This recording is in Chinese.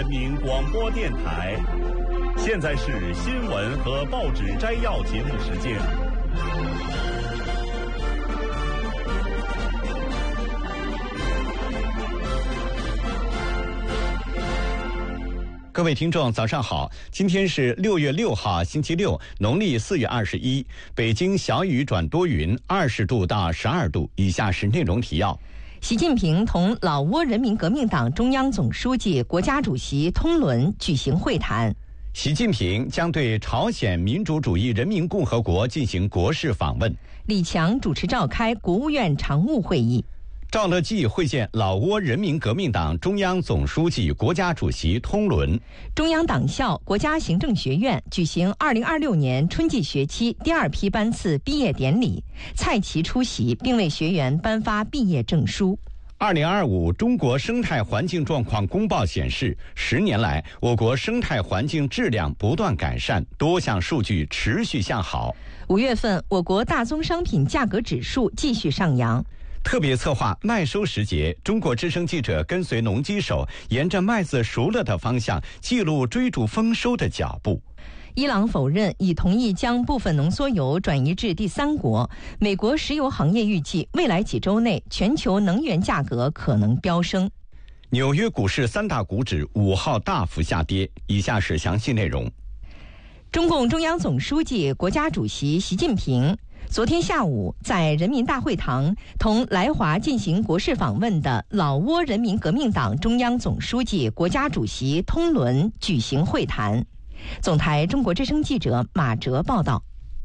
人民广播电台，现在是新闻和报纸摘要节目时间。 各位听众早上好，今天是6月6号星期六，农历4月21，北京小雨转多云，20度到12度。以下是内容提要。 习近平同老挝人民革命党中央总书记、国家主席通伦举行会谈。 习近平将对朝鲜民主主义人民共和国进行国事访问。 李强主持召开国务院常务会议。 赵乐际会见老挝人民革命党中央总书记、国家主席通伦。 中央党校、国家行政学院举行2026年春季学期第2批班次毕业典礼，蔡奇出席并为学员颁发毕业证书。 2025中国生态环境状况公报显示，10年来，我国生态环境质量不断改善，多项数据持续向好。 5月份，我国大宗商品价格指数继续上扬。 特别策划麦收时节，中国之声记者跟随农机手，沿着麦子熟了的方向，记录追逐丰收的脚步。 伊朗否认已同意将部分浓缩油转移至第三国。美国石油行业预计，未来几周内全球能源价格可能飙升。 纽约股市3大股指5号大幅下跌。以下是详细内容。 中共中央总书记、国家主席习近平昨天下午在人民大会堂同来华进行国事访问的老挝人民革命党中央总书记、国家主席通伦举行会谈。总台中国之声记者马哲报道。